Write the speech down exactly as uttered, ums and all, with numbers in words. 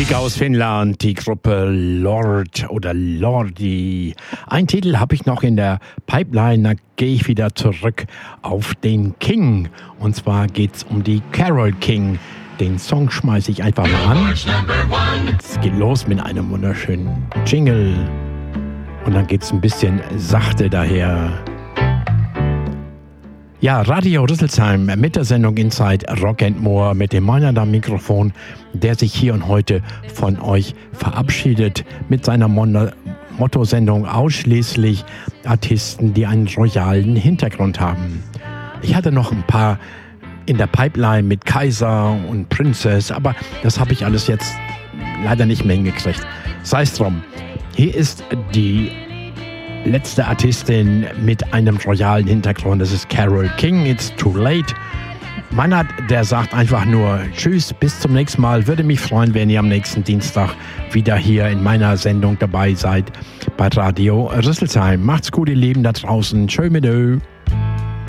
Musik aus Finnland, die Gruppe Lord oder Lordi. Ein Titel habe ich noch in der Pipeline, da gehe ich wieder zurück auf den King. Und zwar geht es um die Carole King. Den Song schmeiße ich einfach mal an. Es geht los mit einem wunderschönen Jingle. Und dann geht es ein bisschen sachte daher. Ja, Radio Rüsselsheim mit der Sendung Inside Rock and More mit dem Meinerner am Mikrofon, der sich hier und heute von euch verabschiedet mit seiner Mon- Motto-Sendung ausschließlich Artisten, die einen royalen Hintergrund haben. Ich hatte noch ein paar in der Pipeline mit Kaiser und Princess, aber das habe ich alles jetzt leider nicht mehr hingekriegt. Sei es drum. Hier ist die letzte Artistin mit einem royalen Hintergrund. Das ist Carole King. It's too late. Meiner, der sagt einfach nur Tschüss, bis zum nächsten Mal. Würde mich freuen, wenn ihr am nächsten Dienstag wieder hier in meiner Sendung dabei seid bei Radio Rüsselsheim. Macht's gut, ihr Lieben da draußen. Tschö mit Ö.